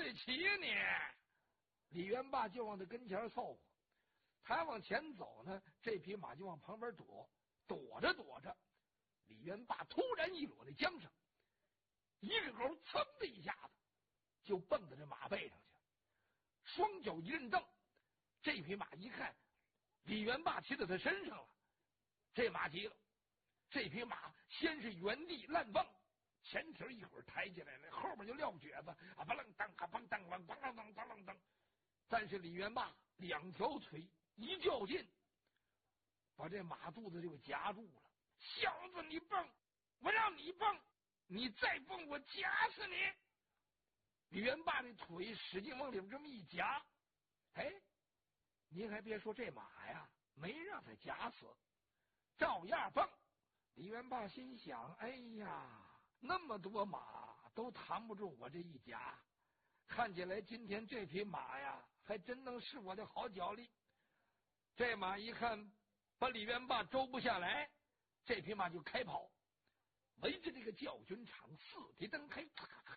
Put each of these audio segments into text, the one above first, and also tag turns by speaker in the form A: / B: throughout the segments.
A: 得起你？李元霸就往他跟前凑合，他往前走呢，这匹马就往旁边躲，躲着，李元霸突然一裸在缰绳，一个钩噌的一下子就蹦到这马背上去，双脚一蹬，这匹马一看李元霸骑在他身上了，这马急了，这匹马先是原地乱蹦，前蹄一会儿抬起来了，后边就撂蹶子啊，嘣楞当啊嘣当啷嘣啷当当啷当。但是李元霸两条腿一较劲，把这马肚子就给夹住了。小子，你蹦，我让你蹦，你再蹦我夹死你！李元霸这腿使劲往里边这么一夹，哎，您还别说，这马呀没让他夹死，照样蹦。李元霸心想，哎呀，那么多马都扛不住我这一夹，看起来今天这匹马呀还真能是我的好脚力。这马一看把李元霸周不下来，这匹马就开跑，围着这个教军场四蹄蹬开，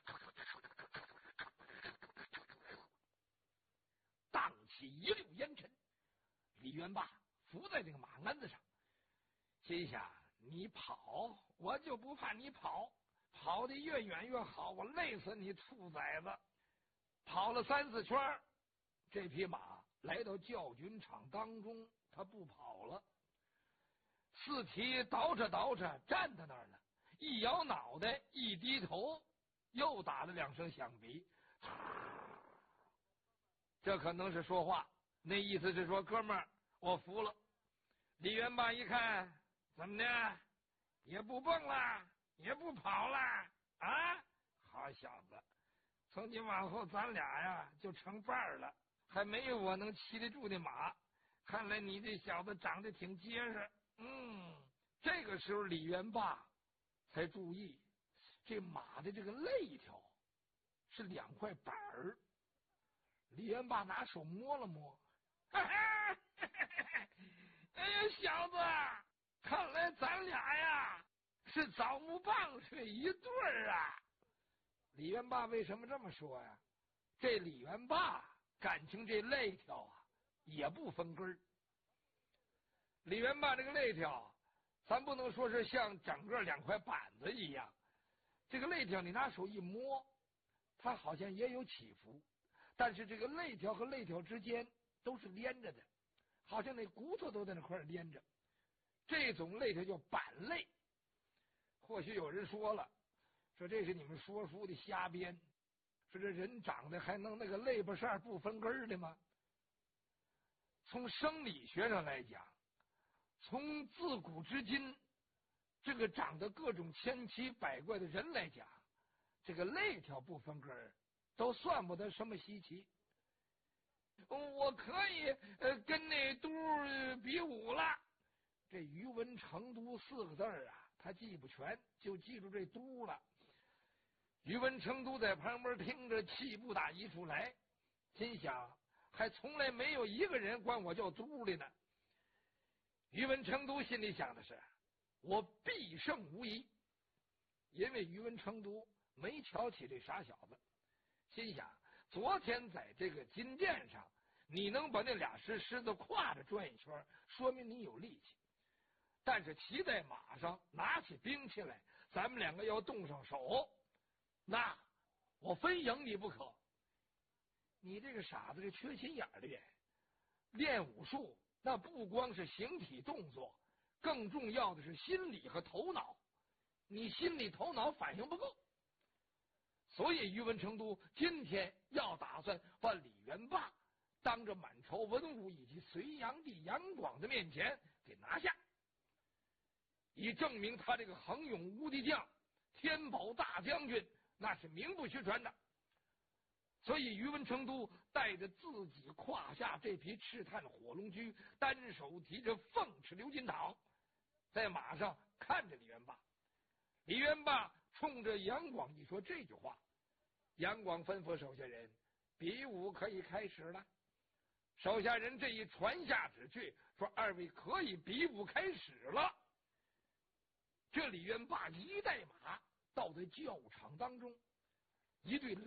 A: 荡起一溜烟尘。李元霸伏在这个马鞍子上，心想，你跑我就不怕你跑，跑得越远越好，我累死你兔崽子。跑了3、4圈，这匹马来到教军场当中，他不跑了，四蹄倒着站在那儿了，一摇脑袋一低头，又打了2声响鼻，这可能是说话，那意思是说，哥们儿我服了。李元霸一看，怎么的，也不蹦了，也不跑了啊？好小子，从今往后咱俩呀就成伴儿了，还没有我能骑得住的马。看来你这小子长得挺结实。这个时候李元霸才注意，这马的这个肋条是2块板儿。李元霸拿手摸了摸，哈哈，哎呀，小子，看来咱俩呀是枣木棒槌一对儿啊！李元霸为什么这么说呀？这李元霸感情这肋条啊也不分根儿。李元霸这个肋条，咱不能说是像整个2块板子一样，这个肋条你拿手一摸，它好像也有起伏，但是这个肋条和肋条之间都是连着的，好像那骨头都在那块连着。这种肋条叫板肋。或许有人说了，说这是你们说书的瞎编，说这人长得还能那个肋巴扇不分根的吗？从生理学上来讲，从自古至今，这个长得各种千奇百怪的人来讲，这个肋条不分根都算不得什么稀奇。我可以跟那嘟比武了。这于文成都4个字啊，他记不全，就记住这嘟了。于文成都在旁边听着，气不打一处来，心想，还从来没有一个人管我叫嘟的呢。于文成都心里想的是，我必胜无疑，因为于文成都没瞧起这傻小子，心想，昨天在这个金殿上，你能把那俩石狮子挎着转一圈，说明你有力气。但是骑在马上，拿起兵器来，咱们2个要动上手，那我非赢你不可。你这个傻子，这缺心眼的人，练武术那不光是形体动作，更重要的是心理和头脑，你心理头脑反应不够。所以于文成都今天要打算把李元霸当着满朝文武以及隋炀帝杨广的面前给拿下，以证明他这个横勇无敌将、天宝大将军那是名不虚传的。所以于文成都带着自己胯下这匹赤炭火龙驹，单手提着凤翅鎏金镗，在马上看着李元霸。李元霸冲着杨广一说这句话，杨广吩咐手下人，比武可以开始了。手下人这一传下旨去，说2位可以比武开始了。这李元霸一带马到在教场当中，一队